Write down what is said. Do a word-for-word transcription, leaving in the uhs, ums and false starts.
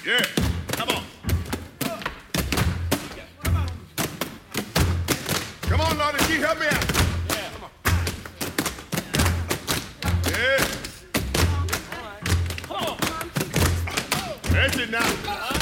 Yeah, come on. Come on, Lordy G, help me out. Yeah, come on. Yeah. Come on. That's it now.